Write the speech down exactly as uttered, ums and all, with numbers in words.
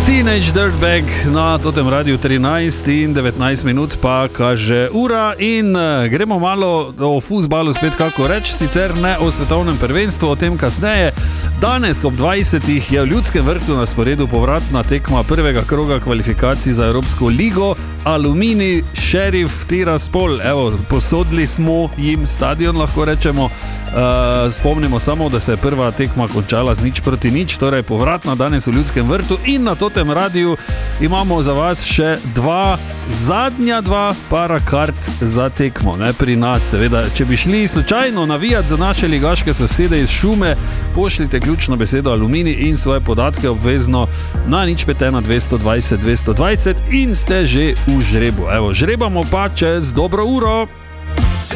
Teenage Dirtbag na totem radiju trinajst in devetnajst minut pa kaže ura in gremo malo o fuzbalu spet kako reč, sicer ne o svetovnem prvenstvu, o tem kasneje. Danes ob dvajsetih je v Ljudskem vrtu na sporedu povratna tekma prvega kroga kvalifikacij za Evropsko ligo Aluminij Šerif Tiraspol. Evo, posodili smo jim stadion, lahko rečemo. Uh, spomnimo samo, da se je prva tekma končala z nič proti nič, torej povratna danes v Ljudskem vrtu in na totem radiju imamo za vas še dva, zadnja dva para kart za tekmo, ne, pri nas seveda. Če bi šli slučajno navijati za naše ligaške sosede iz Šume, pošljite ključno besedo Aluminij in svoje podatke obvezno na nič pet ena dvesto dvajset dvesto dvajset in ste že v žrebu. Evo, žrebamo pa čez dobro uro.